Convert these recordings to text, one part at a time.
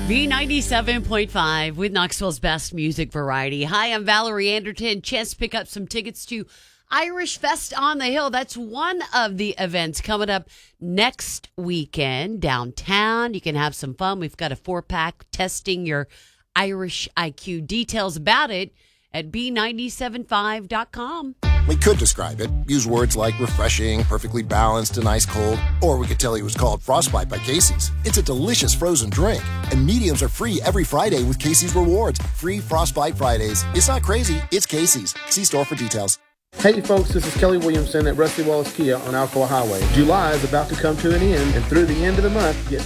B97.5 with Knoxville's best music variety. Hi, I'm Valerie Anderton. Chance to pick up some tickets to Irish Fest on the Hill. That's one of the events coming up next weekend downtown. You can have some fun. We've got a 4-pack testing your Irish IQ. Details about it at B975.com. We could describe it, use words like refreshing, perfectly balanced, and ice cold, or we could tell you it was called Frostbite by Casey's. It's a delicious frozen drink, and mediums are free every Friday with Casey's Rewards. Free Frostbite Fridays. It's not crazy, it's Casey's. See store for details. Hey folks, this is Kelly Williamson at Rusty Wallace Kia on Alcoa Highway. July is about to come to an end, and through the end of the month, get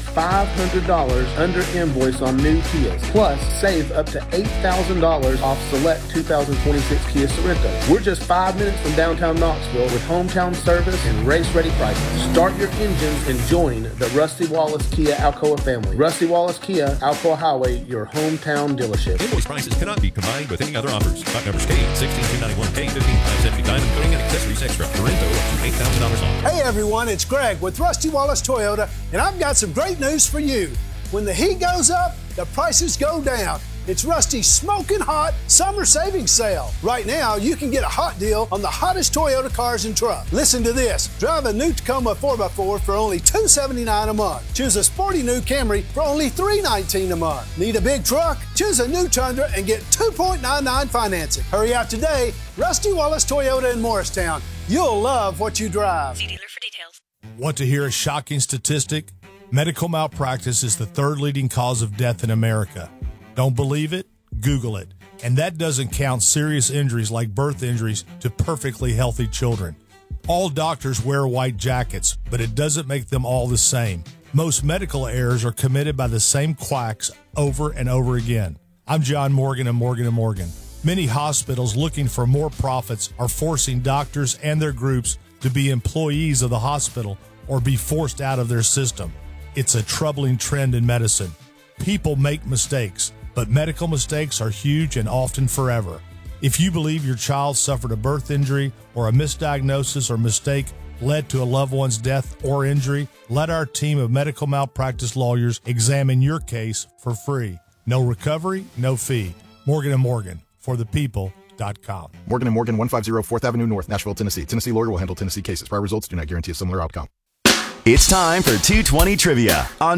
$500 under invoice on new Kias. Plus, save up to $8,000 off select 2026 Kia Sorrentos. We're just 5 minutes from downtown Knoxville with hometown service and race-ready prices. Start your engines and join the Rusty Wallace Kia Alcoa family. Rusty Wallace Kia, Alcoa Highway, your hometown dealership. Invoice prices cannot be combined with any other offers. Stock numbers K16291K 15570. Diamond coating and accessories extra. Sorrento up to $8,000 off. Hey everyone, it's Greg with Rusty Wallace Toyota, and I've got some great news for you. When the heat goes up, the prices go down. It's Rusty's smoking hot summer savings sale. Right now, you can get a hot deal on the hottest Toyota cars and trucks. Listen to this. Drive a new Tacoma 4x4 for only $279 a month. Choose a sporty new Camry for only $319 a month. Need a big truck? Choose a new Tundra and get 2.99 financing. Hurry out today. Rusty Wallace Toyota in Morristown. You'll love what you drive. See dealer for details. Want to hear a shocking statistic? Medical malpractice is the third leading cause of death in America. Don't believe it? Google it. And that doesn't count serious injuries like birth injuries to perfectly healthy children. All doctors wear white jackets, but it doesn't make them all the same. Most medical errors are committed by the same quacks over and over again. I'm John Morgan of Morgan & Morgan. Many hospitals looking for more profits are forcing doctors and their groups to be employees of the hospital or be forced out of their system. It's a troubling trend in medicine. People make mistakes, but medical mistakes are huge and often forever. If you believe your child suffered a birth injury or a misdiagnosis or mistake led to a loved one's death or injury, let our team of medical malpractice lawyers examine your case for free. No recovery, no fee. Morgan & Morgan, for the people.com. Morgan & Morgan, 150 4th Avenue North, Nashville, Tennessee. Tennessee lawyer will handle Tennessee cases. Prior results do not guarantee a similar outcome. It's time for 220 Trivia on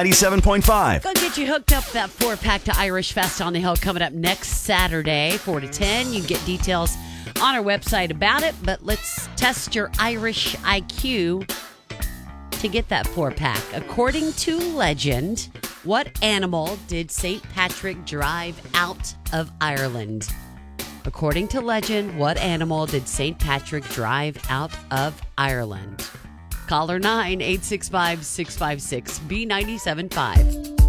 B97.5. Go get you hooked up that 4-pack to Irish Fest on the Hill coming up next Saturday, 4 to 10. You can get details on our website about it, but let's test your Irish IQ to get that 4-pack. According to legend, what animal did St. Patrick drive out of Ireland? According to legend, what animal did St. Patrick drive out of Ireland? Caller 9-865-656 B97.5.